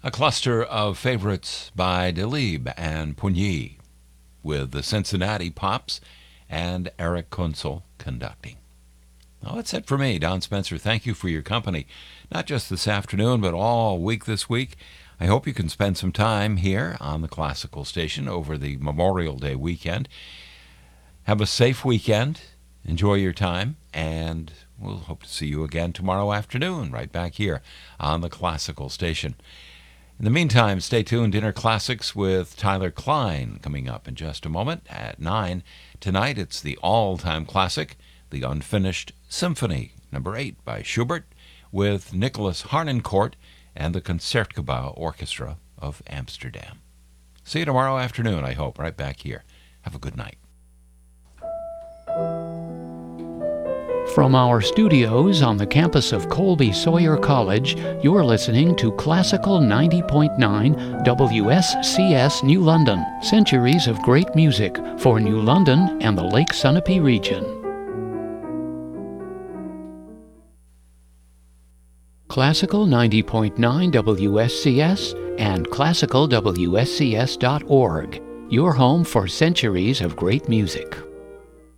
A cluster of favorites by Delibes and Pougny, with the Cincinnati Pops and Eric Kunzel conducting. Well, that's it for me, Don Spencer. Thank you for your company, not just this afternoon, but all week this week. I hope you can spend some time here on the Classical Station over the Memorial Day weekend. Have a safe weekend. Enjoy your time, and we'll hope to see you again tomorrow afternoon, right back here on the Classical Station. In the meantime, stay tuned. Inner Classics with Tyler Klein coming up in just a moment at 9. Tonight, it's the all-time classic, the Unfinished Symphony, number 8 by Schubert, with Nicholas Harnoncourt and the Concertgebouw Orchestra of Amsterdam. See you tomorrow afternoon, I hope, right back here. Have a good night. From our studios on the campus of Colby Sawyer College, you're listening to Classical 90.9 WSCS New London, centuries of great music for New London and the Lake Sunapee region. Classical 90.9 WSCS and classicalwscs.org, your home for centuries of great music.